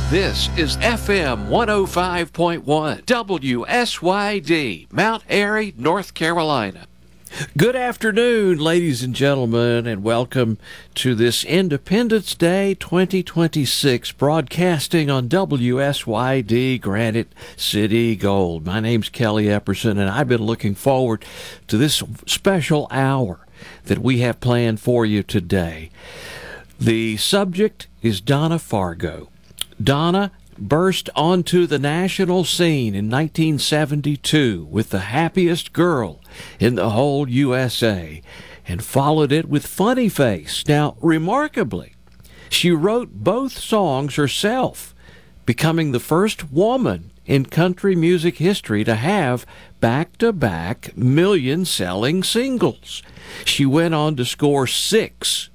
This is FM 105.1 WSYD, Mount Airy, North Carolina. Good afternoon, ladies and gentlemen, and welcome to this Independence Day 2026 broadcasting on WSYD Granite City Gold. My name's Kelly Epperson, and I've been looking forward to this special hour that we have planned for you today. The subject is Donna Fargo. Donna burst onto the national scene in 1972 with The Happiest Girl in the Whole USA and followed it with Funny Face. Now, remarkably, she wrote both songs herself, becoming the first woman in country music history to have back-to-back million-selling singles. She went on to score six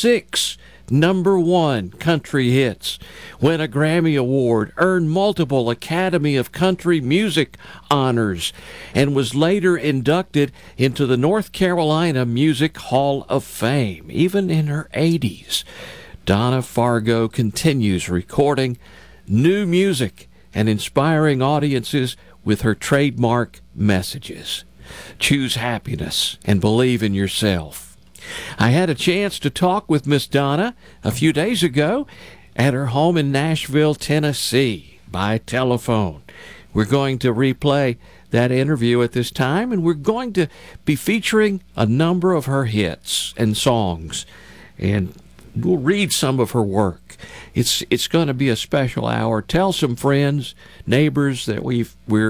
number one country hits, win a Grammy Award, earned multiple Academy of Country Music honors, and was later inducted into the North Carolina Music Hall of Fame, even in her 80s. Donna Fargo continues recording new music and inspiring audiences with her trademark messages. Choose happiness and believe in yourself. I had a chance to talk with Miss Donna a few days ago at her home in Nashville, Tennessee, by telephone. We're going to replay that interview at this time, and we're going to be featuring a number of her hits and songs, and we'll read some of her work. It's going to be a special hour. Tell some friends, neighbors that we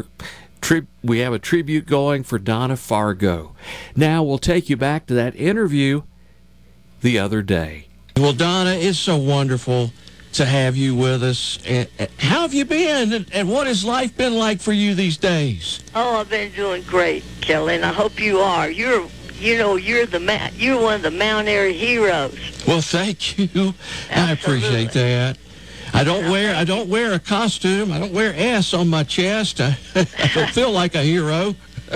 have a tribute going for Donna Fargo. Now we'll take you back to that interview the other day. Well, Donna, it's so wonderful to have you with us. How have you been, and what has life been like for you these days? Oh, I've been doing great, Kelly, and I hope you are. You're one of the Mount Airy heroes. Well, thank you. Absolutely. I appreciate that. I don't wear a costume. I don't wear S on my chest. I don't feel like a hero.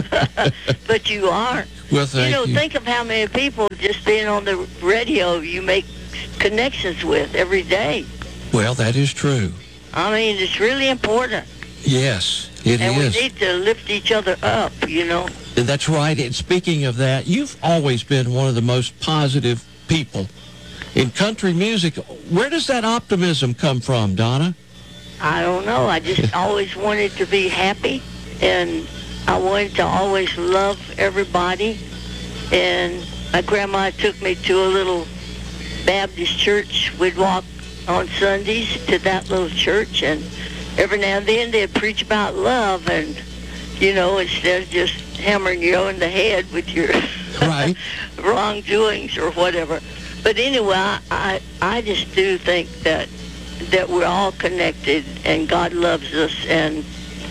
But you are. Well, thank you. Think of how many people just being on the radio you make connections with every day. Well, that is true. I mean, it's really important. Yes, it is. And we need to lift each other up, That's right. And speaking of that, you've always been one of the most positive people in country music. Where does that optimism come from, Donna? I don't know. I just always wanted to be happy, and I wanted to always love everybody. And my grandma took me to a little Baptist church. We'd walk on Sundays to that little church, and every now and then they'd preach about love, and, instead of just hammering you in the head with your right. wrongdoings or whatever. But anyway, I just do think that we're all connected, and God loves us, and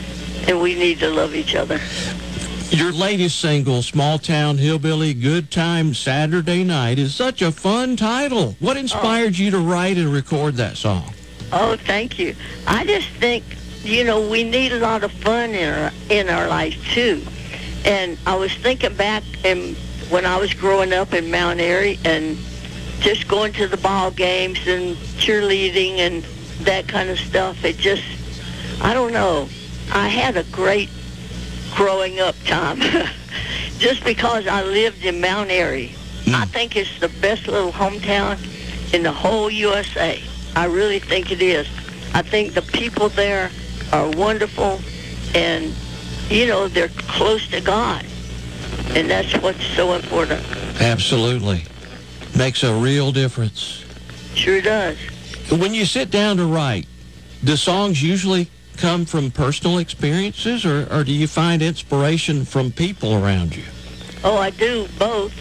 we need to love each other. Your latest single, Small Town Hillbilly, Good Time Saturday Night, is such a fun title. What inspired you to write and record that song? Oh, thank you. I just think, we need a lot of fun in our life, too. And I was thinking back when I was growing up in Mount Airy, and just going to the ball games and cheerleading and that kind of stuff. It just, I don't know. I had a great growing up time just because I lived in Mount Airy. I think it's the best little hometown in the whole USA. I really think it is. I think the people there are wonderful, and, they're close to God. And that's what's so important. Absolutely. Makes a real difference. Sure does. When you sit down to write, do songs usually come from personal experiences, or do you find inspiration from people around you? Oh, I do both.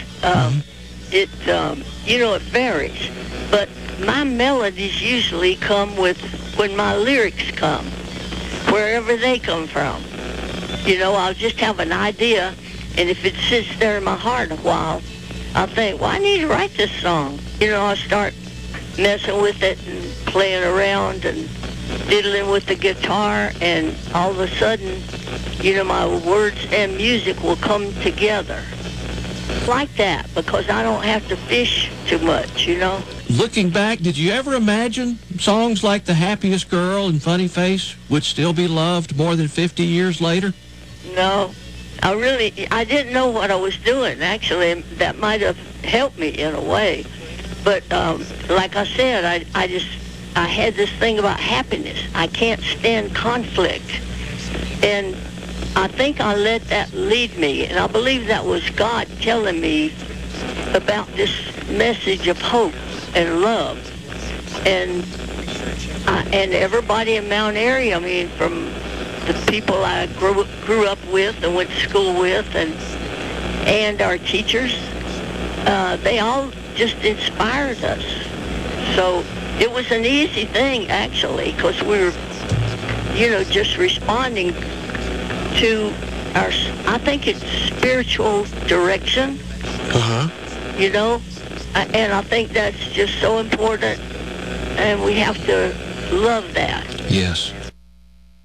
It varies. But my melodies usually come when my lyrics come, wherever they come from. I'll just have an idea, and if it sits there in my heart a while, I'll think, well, I need to write this song. I'll start messing with it and playing around and diddling with the guitar, and all of a sudden, my words and music will come together. like that because I don't have to fish too much, you know. Looking back, did you ever imagine songs like The Happiest Girl and Funny Face would still be loved more than 50 years later? No, I didn't know what I was doing. Actually, that might have helped me in a way. But like I said, I had this thing about happiness. I can't stand conflict. And I think I let that lead me. And I believe that was God telling me about this message of hope and love. And everybody in Mount Airy, I mean, from the people I grew up with and went to school with, and our teachers, they all just inspired us. So it was an easy thing, actually, because we were, just responding to our, I think it's spiritual direction, and I think that's just so important, and we have to love that. Yes.